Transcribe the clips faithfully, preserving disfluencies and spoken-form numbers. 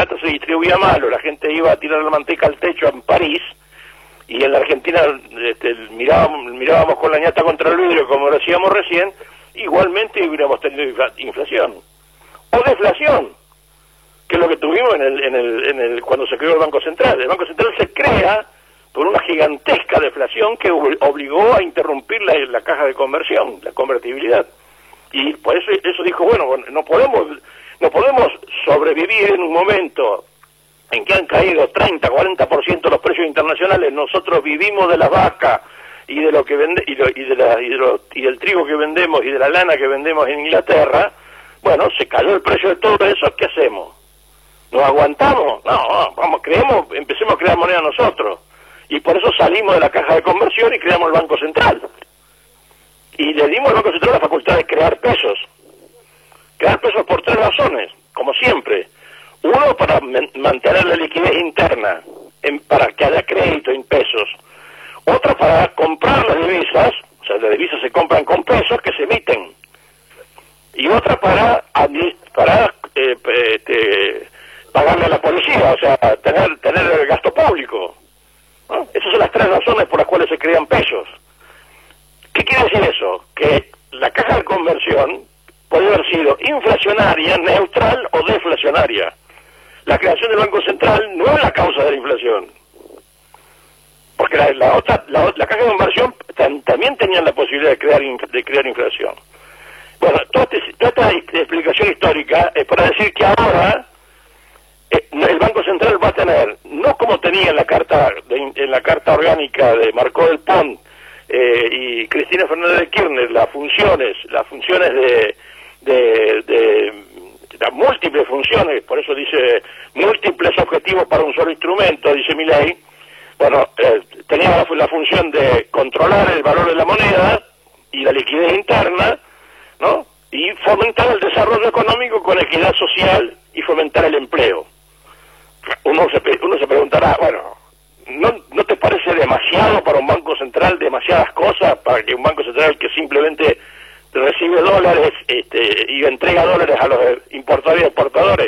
plata se distribuía mal, o la gente iba a tirar la manteca al techo en París, y en la Argentina este, mirábamos, mirábamos con la ñata contra el vidrio, como lo hacíamos recién, igualmente hubiéramos tenido inflación. O deflación, que es lo que tuvimos en el, en el, en el, cuando se creó el Banco Central. El Banco Central se crea por una gigantesca deflación que obligó a interrumpir la, la caja de conversión, la convertibilidad. Y por eso, eso dijo, bueno, no podemos, no podemos sobrevivir en un momento en que han caído treinta, cuarenta por ciento los precios internacionales. Nosotros vivimos de la vaca y de lo que vende, y, lo, y, de la, y, de lo, y del trigo que vendemos y de la lana que vendemos en Inglaterra. Bueno, se cayó el precio de todo eso, ¿qué hacemos? ¿Nos aguantamos? No, no, vamos, creemos, empecemos a crear moneda nosotros. Y por eso salimos de la caja de conversión y creamos el Banco Central. Y le dimos al Banco Central la facultad de crear pesos. Crear pesos por tres razones, como siempre. Uno, para mantener la liquidez interna, en, para que haya crédito en pesos. Otra, para comprar las divisas, o sea, las divisas se compran con pesos que se emiten. Y otra, para, para eh, eh, pagarle a la policía, o sea, tener, tener el gasto público. ¿No? Esas son las tres razones por las cuales se crean pesos. ¿Qué quiere decir eso? Que la caja de conversión puede haber sido inflacionaria, neutral o deflacionaria. La creación del Banco Central no es la causa de la inflación. Porque la, la otra, la, la caja de conversión tam, también tenía la posibilidad de crear, de crear inflación. Bueno, toda, este, toda esta explicación histórica es para decir que ahora eh, el Banco Central va a tener, no como tenía en la carta de, en la carta orgánica de Marcó del Pont eh, y Cristina Fernández de Kirchner, las funciones, las funciones de, de, de las múltiples funciones, por eso dice múltiples objetivos para un solo instrumento, dice Milei. Bueno, eh, tenía la, la función de controlar el valor de la moneda y la liquidez interna, ¿no? Y fomentar el desarrollo económico con equidad social y fomentar el empleo. Uno se, uno se preguntará, bueno, ¿no, ¿no te parece demasiado para un banco central, demasiadas cosas, para que un banco central que simplemente recibe dólares este, y entrega dólares a los importadores y exportadores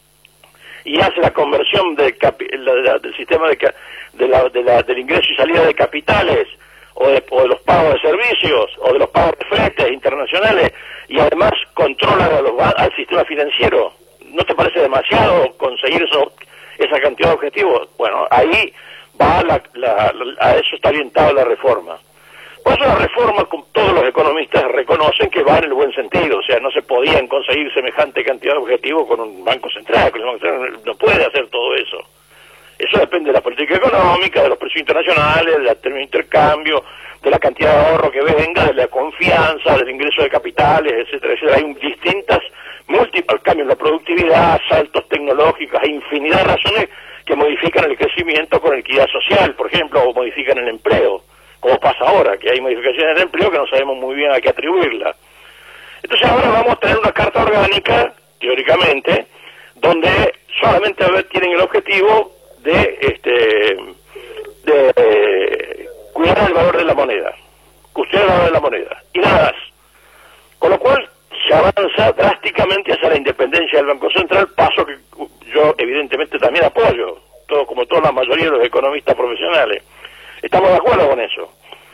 y hace la conversión de capi, la, la, del sistema de, de la, de la, del ingreso y salida de capitales o de, o de los pagos de servicios o de los pagos de fletes internacionales y además controla a los, al sistema financiero? ¿No te parece demasiado conseguir eso, esa cantidad de objetivos? Bueno, ahí va la, la, la, a eso está orientada la reforma. Por eso la reforma, todos los economistas reconocen que va en el buen sentido, o sea, no se podían conseguir semejante cantidad de objetivos con un banco central, con el Banco Central no puede hacer todo eso. Eso depende de la política económica, de los precios internacionales, del término de intercambio, de la cantidad de ahorro que venga, de la confianza, del ingreso de capitales, etcétera, etcétera. Hay distintas, múltiples cambios en la productividad, saltos tecnológicos, hay infinidad de razones que modifican el crecimiento con equidad social, por ejemplo, o modifican el empleo, como pasa ahora, que hay modificaciones del empleo que no sabemos muy bien a qué atribuirla. Entonces ahora vamos a tener una carta orgánica, teóricamente, donde solamente tienen el objetivo de este de eh, cuidar el valor de la moneda, custodiar el valor de la moneda, y nada más. Con lo cual se avanza drásticamente hacia la independencia del Banco Central, paso que yo evidentemente también apoyo, todo como toda la mayoría de los economistas profesionales. Estamos de acuerdo con eso.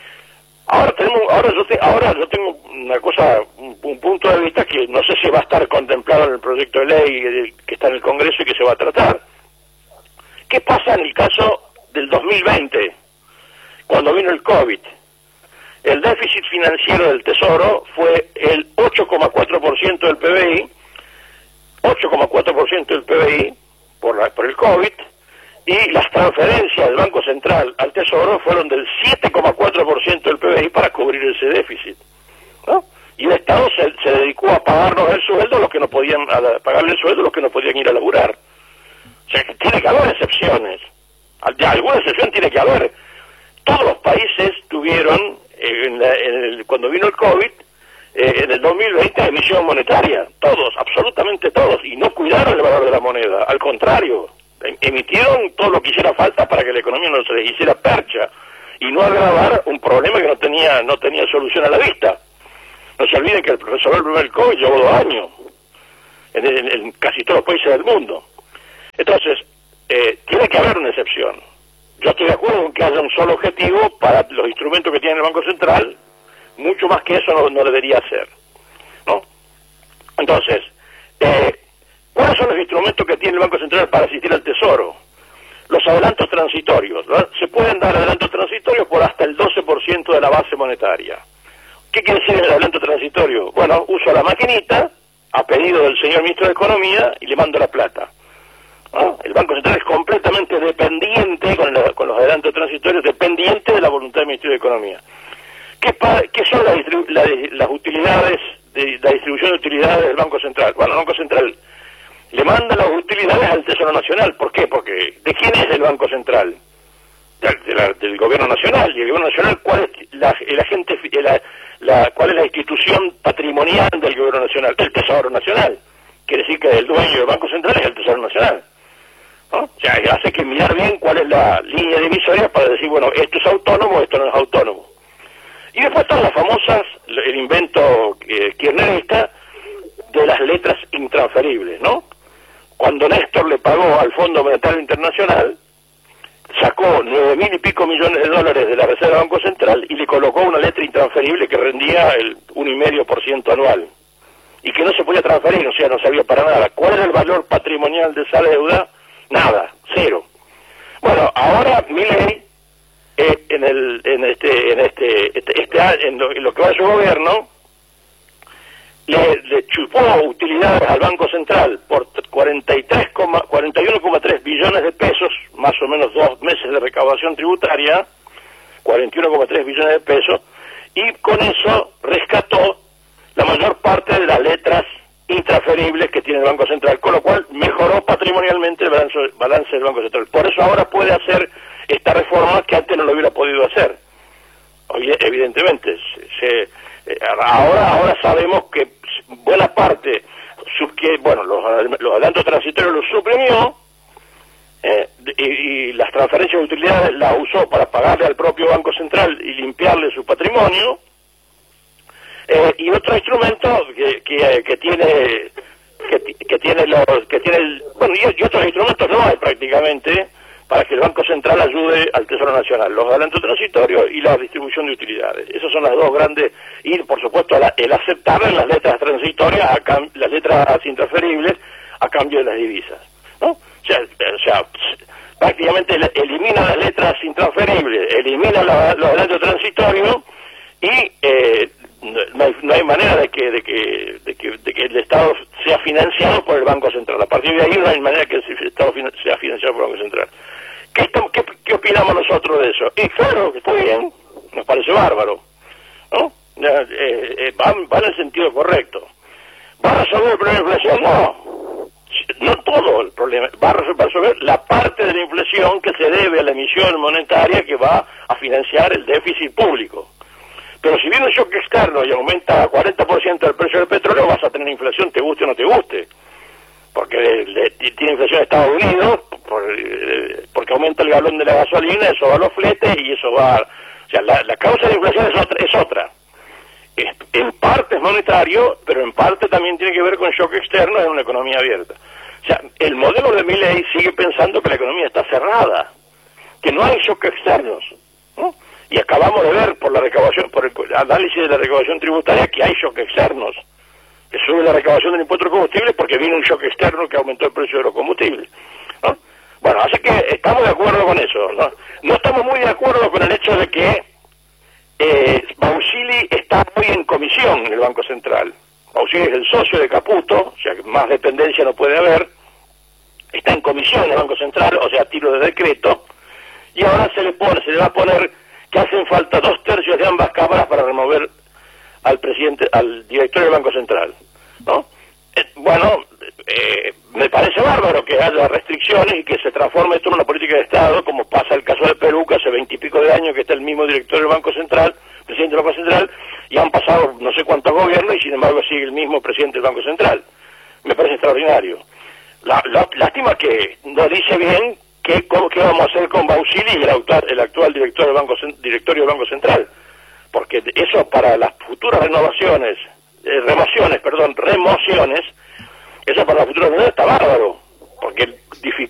Ahora tenemos, ahora yo, te, ahora yo tengo una cosa, un, un punto de vista que no sé si va a estar contemplado en el proyecto de ley que está en el Congreso y que se va a tratar. ¿Qué pasa en el caso del dos mil veinte, cuando vino el COVID? El déficit financiero del Tesoro fue el ocho coma cuatro por ciento del P B I, ocho coma cuatro por ciento del P B I por, la, por el COVID, y las transferencias del Banco Central al Tesoro fueron del siete coma cuatro por ciento del P B I para cubrir ese déficit, ¿no? Y el Estado se, se dedicó a pagarnos el sueldo a los que no podían, a pagarle el sueldo a los que no podían ir a laburar. O sea, que tiene que haber excepciones. Alguna excepción tiene que haber. Todos los países tuvieron, eh, en la, en el, cuando vino el COVID, eh, en el dos mil veinte, emisión monetaria. Todos, absolutamente todos. Y no cuidaron el valor de la moneda. Al contrario, emitieron todo lo que hiciera falta para que la economía no se les hiciera percha y no agravar un problema que no tenía no tenía solución a la vista. No se olviden que resolver el problema del COVID llevó dos años en, en, en casi todos los países del mundo. Entonces, eh, tiene que haber una excepción. Yo estoy de acuerdo en que haya un solo objetivo para los instrumentos que tiene el Banco Central, mucho más que eso no, no debería ser, ¿no? Entonces, eh, ¿cuáles son los instrumentos que tiene el Banco Central para asistir al Tesoro? Los adelantos transitorios, ¿no? Se pueden dar adelantos transitorios por hasta el doce por ciento de la base monetaria. ¿Qué quiere decir el adelanto transitorio? Bueno, uso la maquinita a pedido del señor ministro de Economía y le mando la plata, ¿no? El Banco Central es completamente dependiente, con, la, con los adelantos transitorios, dependiente de la voluntad del Ministerio de Economía. ¿Qué, pa, qué son las, la, las utilidades, de, la distribución de utilidades del Banco Central? Bueno, el Banco Central le manda las utilidades al Tesoro Nacional. ¿Por qué? Porque ¿de quién es el Banco Central? De, de la, del Gobierno Nacional. ¿Y el Gobierno Nacional cuál es la, el agente, la, la, cuál es la institución patrimonial del Gobierno Nacional? El Tesoro Nacional. Quiere decir que el dueño del Banco Central es el Tesoro Nacional, ¿no? O sea, hace que mirar bien cuál es la línea divisoria para decir, bueno, esto es autónomo, esto no es autónomo. Y después están las famosas, el invento eh, kirchnerista de las letras intransferibles, ¿no? Cuando Néstor le pagó al Fondo Monetario Internacional, sacó nueve mil y pico millones de dólares de la Reserva del Banco Central y le colocó una letra intransferible que rendía el uno coma cinco por ciento anual y que no se podía transferir, o sea, no servía para nada. ¿Cuál era el valor patrimonial de esa deuda? Nada, cero. Bueno, ahora Milei eh, en el en este en este este, este en, lo, en lo que va a su gobierno le, le chupó utilidades al Banco Central por cuarenta y uno coma tres billones de pesos, más o menos dos meses de recaudación tributaria, cuarenta y uno coma tres billones de pesos, y con eso rescató la mayor parte de las letras intransferibles que tiene el Banco Central, con lo cual mejoró patrimonialmente el balance, balance del Banco Central. Por eso ahora puede hacer esta reforma que antes no lo hubiera podido hacer. Evidentemente, se, se, ahora ahora sabemos que buena parte, que bueno, los, los adelantos transitorios los suprimió, eh, y, y las transferencias de utilidades las usó para pagarle al propio Banco Central y limpiarle su patrimonio. Eh, y otro instrumento que, que, que tiene que, que tiene los que tiene el, bueno y, y otros instrumentos no hay prácticamente para que el Banco Central ayude al Tesoro Nacional, los adelantos transitorios y la distribución de utilidades. Esas son las dos grandes, y por supuesto la, el aceptar las letras transitorias, a cam, las letras intransferibles a cambio de las divisas, ¿no? O sea, o sea prácticamente elimina las letras intransferibles, elimina la, los adelantos transitorios y eh, No hay, no hay manera de que, de, que, de, que, de que el Estado sea financiado por el Banco Central. A partir de ahí no hay manera que el Estado sea financiado por el Banco Central. ¿Qué, qué, qué opinamos nosotros de eso? Y claro, que está bien, nos parece bárbaro, ¿no? Eh, eh, va, va en el sentido correcto. ¿Va a resolver el problema de la inflación? No. No todo el problema. Va a resolver la parte de la inflación que se debe a la emisión monetaria que va a financiar el déficit público. Pero si viene un shock externo y aumenta cuarenta por ciento el precio del petróleo, vas a tener inflación, te guste o no te guste. Porque le, le, tiene inflación Estados Unidos, por, eh, porque aumenta el galón de la gasolina, eso va a los fletes y eso va... O sea, la, la causa de la inflación es otra. Es otra. Es, en parte es monetario, pero en parte también tiene que ver con shock externo en una economía abierta. O sea, el modelo de Milei sigue pensando que la economía está cerrada, que no hay shock externos, ¿no? Y acabamos de ver por la recaudación, por el análisis de la recaudación tributaria, que hay shock externos, que sube la recaudación del impuesto de combustible porque viene un shock externo que aumentó el precio de los combustibles, ¿no? Bueno, así que estamos de acuerdo con eso, ¿no? No estamos muy de acuerdo con el hecho de que eh, Bausili está muy en comisión en el Banco Central. Bausili es el socio de Caputo, o sea que más dependencia no puede haber, está en comisión en el Banco Central, o sea, a tiro de decreto, y ahora se le pone, se le va a poner que hacen falta dos tercios de ambas cámaras para remover al presidente, al director del Banco Central, ¿no? Eh, bueno, eh, me parece bárbaro que haya restricciones y que se transforme esto en una política de Estado, como pasa el caso de Perú, que hace veintipico de años que está el mismo director del Banco Central, presidente del Banco Central, y han pasado no sé cuántos gobiernos y sin embargo sigue el mismo presidente del Banco Central. Me parece extraordinario. La, la, lástima que no dice bien ¿Qué, cómo, ¿Qué vamos a hacer con Bausili y el actual, el actual director del Banco, directorio del Banco Central? Porque eso para las futuras renovaciones, eh, remociones, perdón, remociones, eso para las futuras renovaciones está bárbaro, porque